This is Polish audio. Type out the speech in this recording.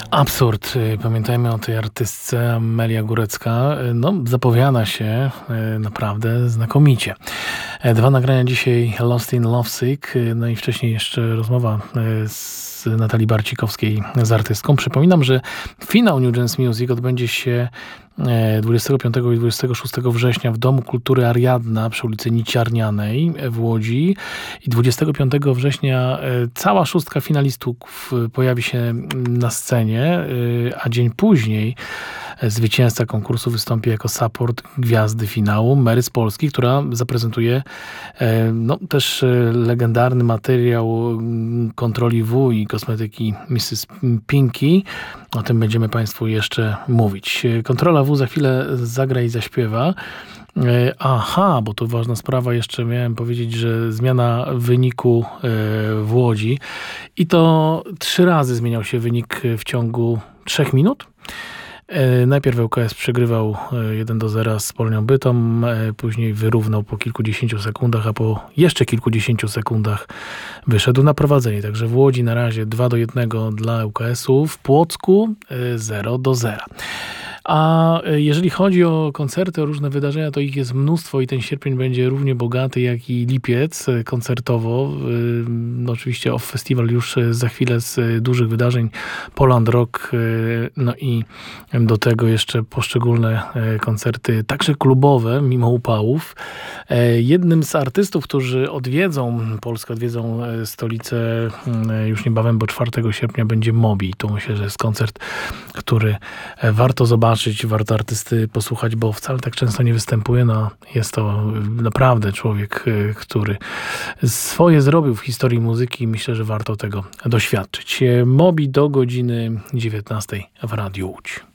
Absurd. Pamiętajmy o tej artystce Amelia Górecka. No, zapowiada się naprawdę znakomicie. Dwa nagrania dzisiaj: Lost in Lovesick, no i wcześniej jeszcze rozmowa z Natalii Barcikowskiej, z artystką. Przypominam, że finał New Dance Music odbędzie się 25 i 26 września w Domu Kultury Ariadna przy ulicy Niciarnianej w Łodzi i 25 września cała szóstka finalistów pojawi się na scenie, a dzień później zwycięzca konkursu wystąpi jako support gwiazdy finału, Mary z Polski, która zaprezentuje też legendarny materiał Kontroli W i kosmetyki Mrs. Pinky. O tym będziemy Państwu jeszcze mówić. Kontrola W za chwilę zagra i zaśpiewa. Aha, bo to ważna sprawa, jeszcze miałem powiedzieć, że zmiana wyniku w Łodzi i to 3 razy zmieniał się wynik w ciągu 3 minut. Najpierw ŁKS przegrywał 1-0 z Polonią Bytom, później wyrównał po kilkudziesięciu sekundach, a po jeszcze kilkudziesięciu sekundach wyszedł na prowadzenie. Także w Łodzi na razie 2-1 dla ŁKS-u, w Płocku 0-0. A jeżeli chodzi o koncerty, o różne wydarzenia, to ich jest mnóstwo i ten sierpień będzie równie bogaty jak i lipiec koncertowo. Oczywiście Off Festival już za chwilę z dużych wydarzeń, Poland Rock, no i do tego jeszcze poszczególne koncerty, także klubowe, mimo upałów. Jednym z artystów, którzy odwiedzą Polskę, odwiedzą stolicę już niebawem, bo 4 sierpnia będzie Mobi. To myślę, że jest koncert, który warto zobaczyć, warto artysty posłuchać, bo wcale tak często nie występuje. No, jest to naprawdę człowiek, który swoje zrobił w historii muzyki i myślę, że warto tego doświadczyć. Mobi do godziny 19 w Radiu Łódź.